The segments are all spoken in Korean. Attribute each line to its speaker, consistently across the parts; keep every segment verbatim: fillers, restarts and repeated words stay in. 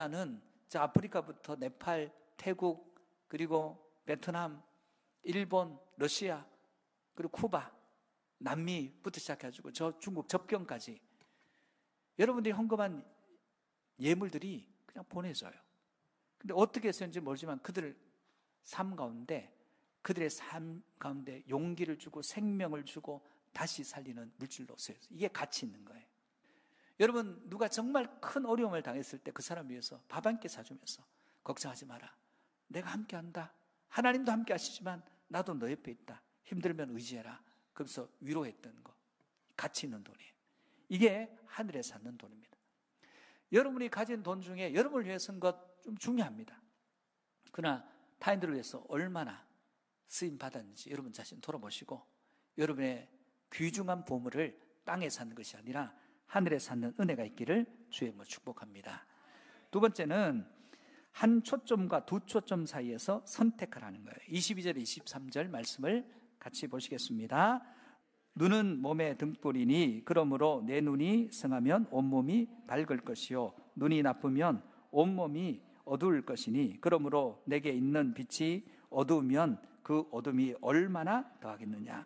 Speaker 1: 는 저 아프리카부터 네팔, 태국, 그리고 베트남, 일본, 러시아, 그리고 쿠바, 남미부터 시작해가지고 저 중국 접경까지 여러분들이 헌금한 예물들이 그냥 보내져요. 근데 어떻게 했었는지 모르지만 그들 삶 가운데, 그들의 삶 가운데 용기를 주고 생명을 주고 다시 살리는 물질로 쓰여서 이게 가치 있는 거예요. 여러분, 누가 정말 큰 어려움을 당했을 때 그 사람 위해서 밥 한 끼 사주면서 걱정하지 마라, 내가 함께 한다, 하나님도 함께 하시지만 나도 너 옆에 있다, 힘들면 의지해라, 그래서 위로했던 거, 가치 있는 돈이에요. 이게 하늘에 사는 돈입니다. 여러분이 가진 돈 중에 여러분을 위해 쓴 것 좀 중요합니다. 그러나 타인들을 위해서 얼마나 쓰임 받았는지 여러분 자신 돌아보시고 여러분의 귀중한 보물을 땅에 사는 것이 아니라 하늘에 사는 은혜가 있기를 주의 이름으로 축복합니다. 두 번째는 한 초점과 두 초점 사이에서 선택하라는 거예요. 이십이 절 이십삼 절 말씀을 같이 보시겠습니다. 눈은 몸의 등불이니 그러므로 내 눈이 성하면 온몸이 밝을 것이요 눈이 나쁘면 온몸이 어두울 것이니 그러므로 내게 있는 빛이 어두우면 그 어둠이 얼마나 더하겠느냐.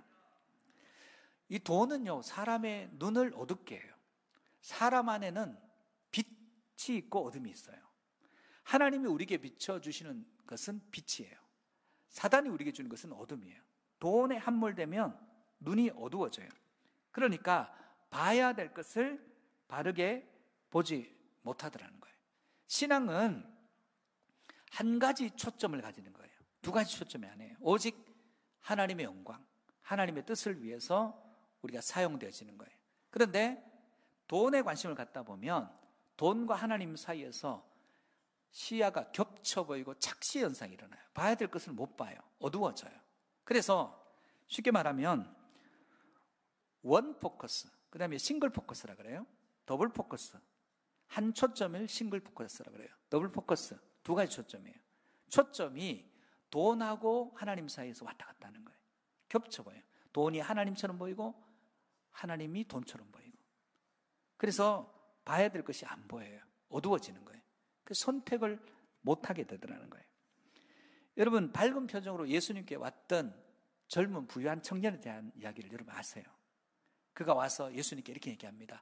Speaker 1: 이 돈은요, 사람의 눈을 어둡게 해요. 사람 안에는 빛이 있고 어둠이 있어요. 하나님이 우리에게 비춰주시는 것은 빛이에요. 사단이 우리에게 주는 것은 어둠이에요. 돈에 함몰되면 눈이 어두워져요. 그러니까 봐야 될 것을 바르게 보지 못하더라는 거예요. 신앙은 한 가지 초점을 가지는 거예요. 두 가지 초점이 아니에요. 오직 하나님의 영광, 하나님의 뜻을 위해서 우리가 사용되어지는 거예요. 그런데 돈에 관심을 갖다 보면 돈과 하나님 사이에서 시야가 겹쳐 보이고 착시 현상이 일어나요. 봐야 될 것을 못 봐요. 어두워져요. 그래서 쉽게 말하면 원 포커스, 그 다음에 싱글 포커스라 그래요. 더블 포커스, 한 초점을 싱글 포커스라 그래요. 더블 포커스, 두 가지 초점이에요. 초점이 돈하고 하나님 사이에서 왔다 갔다 하는 거예요. 겹쳐 보여요. 돈이 하나님처럼 보이고 하나님이 돈처럼 보이고. 그래서 봐야 될 것이 안 보여요. 어두워지는 거예요. 그래서 선택을 못하게 되더라는 거예요. 여러분, 밝은 표정으로 예수님께 왔던 젊은 부유한 청년에 대한 이야기를 여러분 아세요? 그가 와서 예수님께 이렇게 얘기합니다.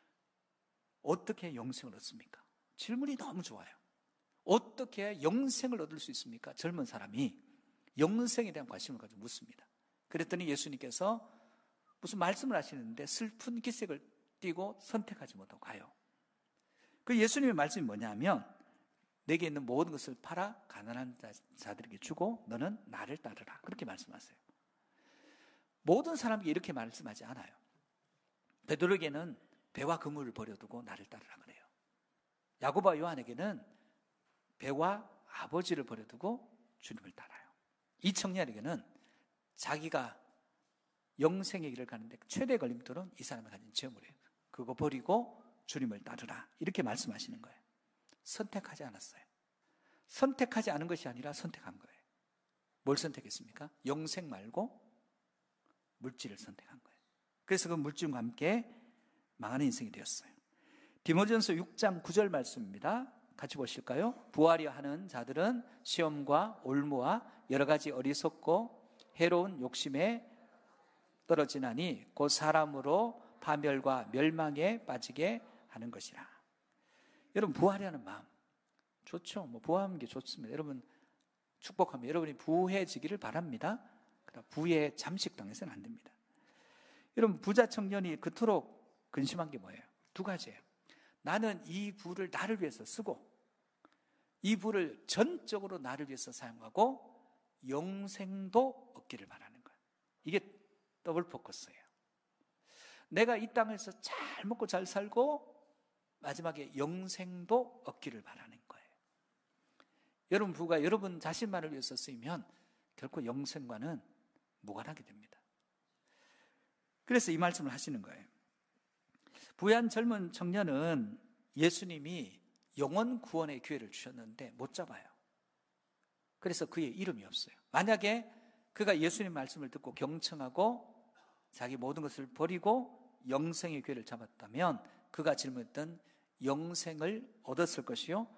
Speaker 1: 어떻게 영생을 얻습니까? 질문이 너무 좋아요. 어떻게 영생을 얻을 수 있습니까? 젊은 사람이 영생에 대한 관심을 가지고 묻습니다. 그랬더니 예수님께서 무슨 말씀을 하시는데 슬픈 기색을 띠고 선택하지 못하고 가요. 그 예수님의 말씀이 뭐냐면 내게 있는 모든 것을 팔아 가난한 자들에게 주고 너는 나를 따르라. 그렇게 말씀하세요. 모든 사람에게 이렇게 말씀하지 않아요. 베드로에게는 배와 그물을 버려두고 나를 따르라 그래요. 야고보와 요한에게는 배와 아버지를 버려두고 주님을 따라요. 이 청년에게는 자기가 영생의 길을 가는데 최대 걸림돌은 이 사람이 가진 재물이에요. 그거 버리고 주님을 따르라. 이렇게 말씀하시는 거예요. 선택하지 않았어요. 선택하지 않은 것이 아니라 선택한 거예요. 뭘 선택했습니까? 영생 말고 물질을 선택한 거예요. 그래서 그 물질과 함께 망하는 인생이 되었어요. 디모데전서 육 장 구 절 말씀입니다. 같이 보실까요? 부하려 하는 자들은 시험과 올무와 여러 가지 어리석고 해로운 욕심에 떨어지나니 곧 사람으로 파멸과 멸망에 빠지게 하는 것이라. 여러분, 부하려는 마음 좋죠. 뭐 부하는 게 좋습니다. 여러분 축복하면 여러분이 부해지기를 바랍니다. 그러나 부에 잠식당해서는 안 됩니다. 여러분, 부자 청년이 그토록 근심한 게 뭐예요? 두 가지예요. 나는 이 부를 나를 위해서 쓰고 이 부를 전적으로 나를 위해서 사용하고 영생도 얻기를 바라는 거예요. 이게 더블 포커스예요. 내가 이 땅에서 잘 먹고 잘 살고 마지막에 영생도 얻기를 바라는 거예요. 여러분 부가 여러분 자신만을 위해서 쓰이면 결코 영생과는 무관하게 됩니다. 그래서 이 말씀을 하시는 거예요. 부유한 젊은 청년은 예수님이 영원 구원의 기회를 주셨는데 못 잡아요. 그래서 그의 이름이 없어요. 만약에 그가 예수님 말씀을 듣고 경청하고 자기 모든 것을 버리고 영생의 기회를 잡았다면 그가 질문했던 영생을 얻었을 것이요